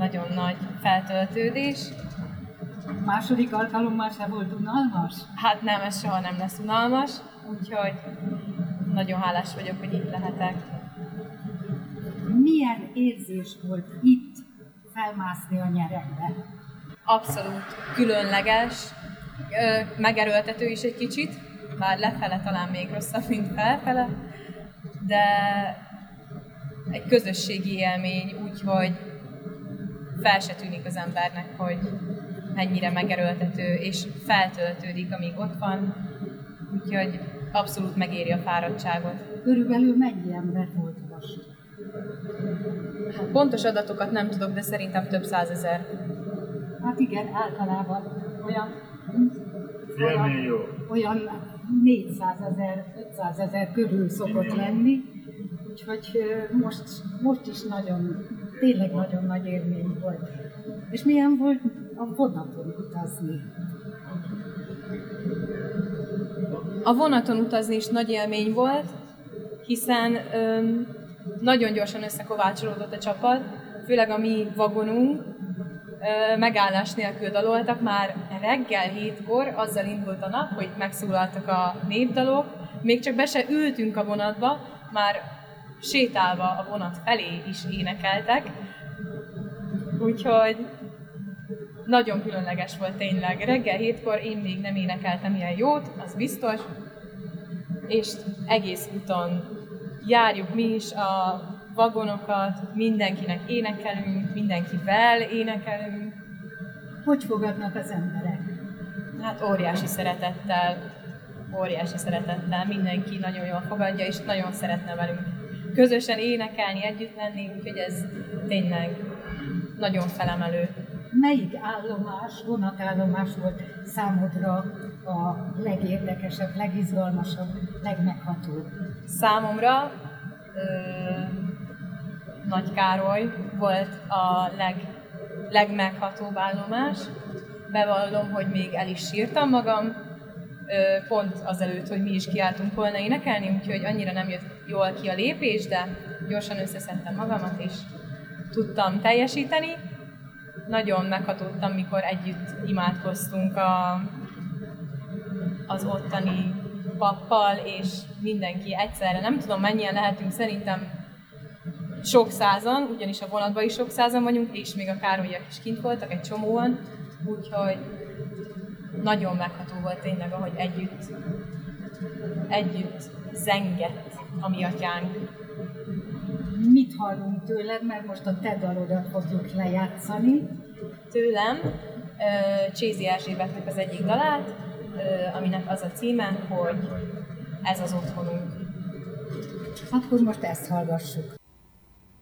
nagyon nagy feltöltődés. Második alkalommal se volt unalmas? Hát nem, ez soha nem lesz unalmas, úgyhogy nagyon hálás vagyok, hogy itt lehetek. Milyen érzés volt itt felmászni a nyeregbe? Abszolút különleges, megerőltető is egy kicsit, bár lefele talán még rosszabb, mint felfele, de egy közösségi élmény, úgyhogy fel se tűnik az embernek, hogy mennyire megerőltető, és feltöltődik, amíg ott van, úgyhogy abszolút megéri a fáradtságot. Körülbelül mennyi ember volt most? Hát pontos adatokat nem tudok, de szerintem több százezer. Hát igen, általában olyan 400 000, 500 000 körül szokott lenni, úgyhogy most is tényleg nagyon nagy élmény volt. És milyen volt a vonaton utazni? A vonaton utazni is nagy élmény volt, hiszen nagyon gyorsan összekovácsolódott a csapat, főleg a mi vagonunk, megállás nélkül daloltak, már reggel 7-kor azzal indult a nap, hogy megszólaltak a népdalok, még csak be se ültünk a vonatba, már sétálva a vonat felé is énekeltek, úgyhogy nagyon különleges volt tényleg. Reggel 7-kor én még nem énekeltem ilyen jót, az biztos, és egész úton járjuk mi is a vagonokat, mindenkinek énekelünk, mindenkivel énekelünk. Hogy fogadnak az emberek? Hát óriási szeretettel, mindenki nagyon jól fogadja, és nagyon szeretne velünk közösen énekelni, együtt lenni, úgyhogy ez tényleg nagyon felemelő. Melyik vonatállomás volt számodra a legérdekesebb, legizgalmasabb, legmeghatóbb? Számomra Nagykároly volt a legmeghatóbb állomás. Bevallom, hogy még el is sírtam magam, pont azelőtt, hogy mi is kiálltunk volna énekelni, úgyhogy annyira nem jött jól ki a lépés, de gyorsan összeszedtem magamat, és tudtam teljesíteni. Nagyon meghatódtam, mikor együtt imádkoztunk az ottani pappal, és mindenki egyszerre. Nem tudom, mennyien lehetünk, szerintem sok százan, ugyanis a vonatban is sok százan vagyunk, és még a Károlyak is kint voltak, egy csomóan, úgyhogy nagyon megható volt tényleg, ahogy együtt zengett a mi atyánk. Mit hallunk tőled, mert most a te dalodat fogjuk lejátszani? Tőlem Csézi Erzsébetnek az egyik dalát, aminek az a címe, hogy Ez az otthonunk. Akkor most ezt hallgassuk.